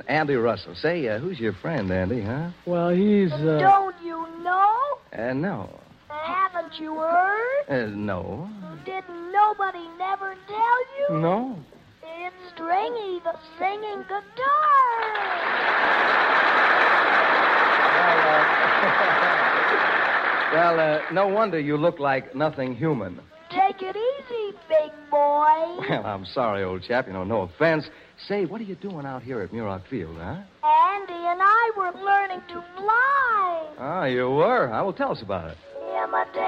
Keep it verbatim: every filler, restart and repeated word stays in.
Andy Russell. Say, uh, who's your friend, Andy, huh? Well, he's, uh... Don't you know? Uh, no. Haven't you heard? Uh, no. Didn't nobody never tell you? No. It's Stringy, the singing guitar. Well, uh, no wonder you look like nothing human. Take it easy, big boy. Well, I'm sorry, old chap. You know, no offense. Say, what are you doing out here at Muroc Field, huh? Andy and I were learning to fly. Ah, you were? Huh? Well, tell us about it. Imitate